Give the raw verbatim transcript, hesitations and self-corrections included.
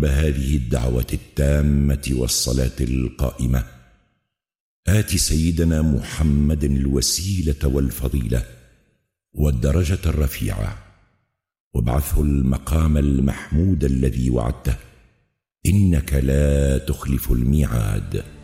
بهذه الدعوة التامة والصلاة القائمة آت سيدنا محمد الوسيلة والفضيلة والدرجة الرفيعة وابعثه المقام المحمود الذي وعدته إنك لا تخلف الميعاد.